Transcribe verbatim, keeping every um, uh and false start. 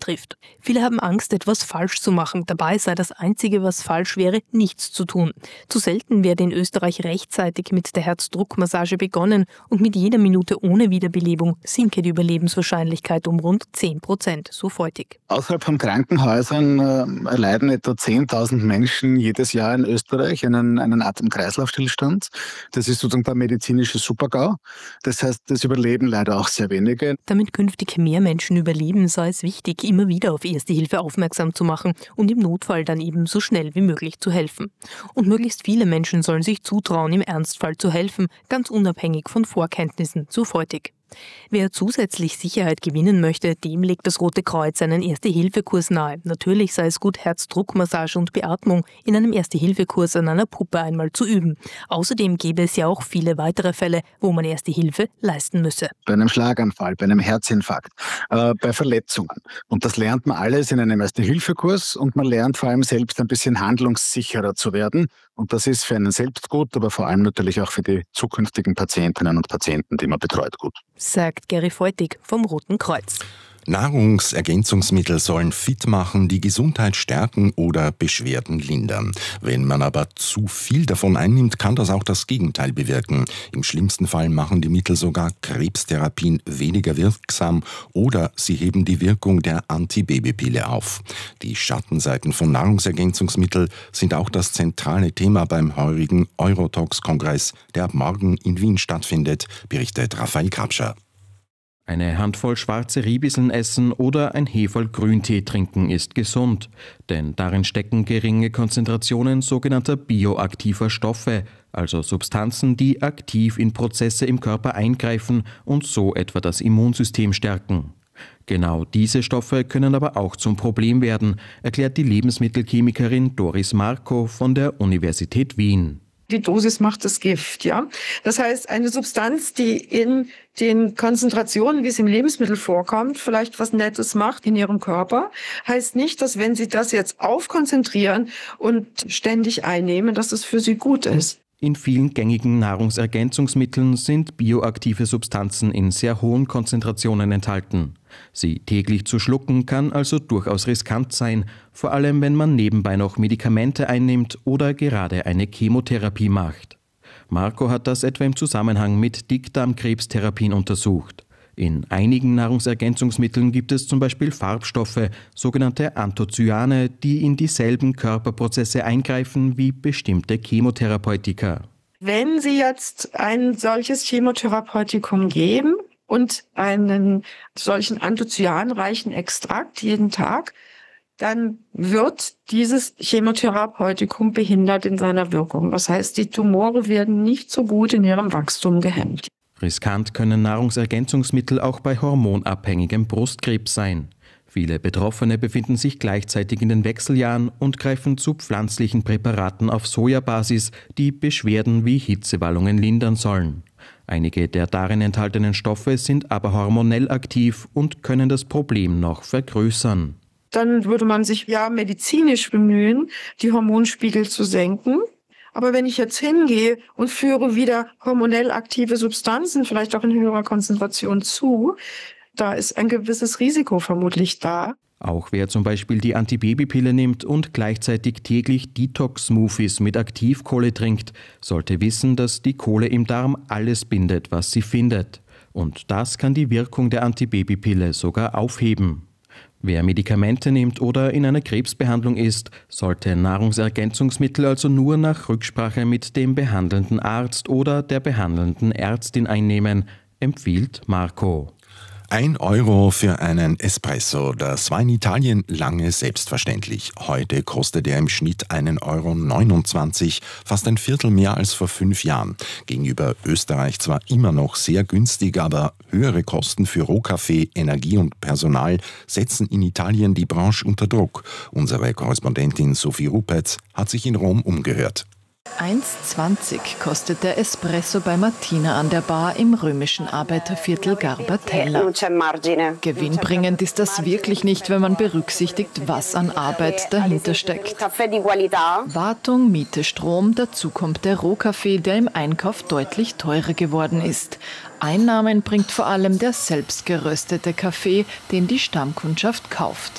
betrifft. Viele haben Angst, etwas falsch zu machen. Dabei sei das Einzige, was falsch wäre, nichts zu tun. Zu selten werde in Österreich rechtzeitig mit der Herzdruckmassage begonnen und mit jeder Minute ohne Wiederbelebung sinke die Überlebenswahrscheinlichkeit um rund zehn Prozent, so Feutig. Außerhalb von Krankenhäusern äh, erleiden etwa zehntausend Menschen jedes Jahr in Österreich einen, einen Atem-Kreislauf-Stillstand. Das ist sozusagen der medizinische Super-GAU. Das heißt, das überleben leider auch sehr wenige. Damit künftig mehr Menschen überleben, sei es wichtig, immer wieder auf Erste Hilfe aufmerksam zu machen und im Notfall dann eben so schnell wie möglich zu helfen. Und möglichst viele Menschen sollen sich zutrauen, im Ernstfall zu helfen, ganz unabhängig von Vorkenntnissen, so Feutig. Wer zusätzlich Sicherheit gewinnen möchte, dem legt das Rote Kreuz einen Erste-Hilfe-Kurs nahe. Natürlich sei es gut, Herzdruckmassage und Beatmung in einem Erste-Hilfe-Kurs an einer Puppe einmal zu üben. Außerdem gäbe es ja auch viele weitere Fälle, wo man Erste Hilfe leisten müsse. Bei einem Schlaganfall, bei einem Herzinfarkt, äh, bei Verletzungen. Und das lernt man alles in einem Erste-Hilfe-Kurs und man lernt vor allem selbst ein bisschen handlungssicherer zu werden. Und das ist für einen selbst gut, aber vor allem natürlich auch für die zukünftigen Patientinnen und Patienten, die man betreut, gut. Sagt Gary Feutig vom Roten Kreuz. Nahrungsergänzungsmittel sollen fit machen, die Gesundheit stärken oder Beschwerden lindern. Wenn man aber zu viel davon einnimmt, kann das auch das Gegenteil bewirken. Im schlimmsten Fall machen die Mittel sogar Krebstherapien weniger wirksam oder sie heben die Wirkung der Antibabypille auf. Die Schattenseiten von Nahrungsergänzungsmitteln sind auch das zentrale Thema beim heurigen Eurotox-Kongress, der ab morgen in Wien stattfindet, berichtet Raphael Grabscher. Eine Handvoll schwarze Riebiseln essen oder ein Heferl Grüntee trinken ist gesund, denn darin stecken geringe Konzentrationen sogenannter bioaktiver Stoffe, also Substanzen, die aktiv in Prozesse im Körper eingreifen und so etwa das Immunsystem stärken. Genau diese Stoffe können aber auch zum Problem werden, erklärt die Lebensmittelchemikerin Doris Marko von der Universität Wien. Die Dosis macht das Gift, ja. Das heißt, eine Substanz, die in den Konzentrationen, wie es im Lebensmittel vorkommt, vielleicht was Nettes macht in ihrem Körper, heißt nicht, dass wenn Sie das jetzt aufkonzentrieren und ständig einnehmen, dass es für Sie gut ist. In vielen gängigen Nahrungsergänzungsmitteln sind bioaktive Substanzen in sehr hohen Konzentrationen enthalten. Sie täglich zu schlucken kann also durchaus riskant sein, vor allem wenn man nebenbei noch Medikamente einnimmt oder gerade eine Chemotherapie macht. Marco hat das etwa im Zusammenhang mit Dickdarmkrebstherapien untersucht. In einigen Nahrungsergänzungsmitteln gibt es zum Beispiel Farbstoffe, sogenannte Anthocyane, die in dieselben Körperprozesse eingreifen wie bestimmte Chemotherapeutika. Wenn Sie jetzt ein solches Chemotherapeutikum geben und einen solchen anthocyanreichen Extrakt jeden Tag, dann wird dieses Chemotherapeuticum behindert in seiner Wirkung. Das heißt, die Tumore werden nicht so gut in ihrem Wachstum gehemmt. Riskant können Nahrungsergänzungsmittel auch bei hormonabhängigem Brustkrebs sein. Viele Betroffene befinden sich gleichzeitig in den Wechseljahren und greifen zu pflanzlichen Präparaten auf Sojabasis, die Beschwerden wie Hitzewallungen lindern sollen. Einige der darin enthaltenen Stoffe sind aber hormonell aktiv und können das Problem noch vergrößern. Dann würde man sich ja medizinisch bemühen, die Hormonspiegel zu senken. Aber wenn ich jetzt hingehe und führe wieder hormonell aktive Substanzen, vielleicht auch in höherer Konzentration zu, da ist ein gewisses Risiko vermutlich da. Auch wer zum Beispiel die Antibabypille nimmt und gleichzeitig täglich Detox-Smoothies mit Aktivkohle trinkt, sollte wissen, dass die Kohle im Darm alles bindet, was sie findet. Und das kann die Wirkung der Antibabypille sogar aufheben. Wer Medikamente nimmt oder in einer Krebsbehandlung ist, sollte Nahrungsergänzungsmittel also nur nach Rücksprache mit dem behandelnden Arzt oder der behandelnden Ärztin einnehmen, empfiehlt Marco. Ein Euro für einen Espresso, das war in Italien lange selbstverständlich. Heute kostet er im Schnitt einen Euro neunundzwanzig, fast ein Viertel mehr als vor fünf Jahren. Gegenüber Österreich zwar immer noch sehr günstig, aber höhere Kosten für Rohkaffee, Energie und Personal setzen in Italien die Branche unter Druck. Unsere Korrespondentin Sophie Rupetz hat sich in Rom umgehört. eins zwanzig kostet der Espresso bei Martina an der Bar im römischen Arbeiterviertel Garbatella. Gewinnbringend ist das wirklich nicht, wenn man berücksichtigt, was an Arbeit dahinter steckt. Wartung, Miete, Strom, dazu kommt der Rohkaffee, der im Einkauf deutlich teurer geworden ist. Einnahmen bringt vor allem der selbst geröstete Kaffee, den die Stammkundschaft kauft.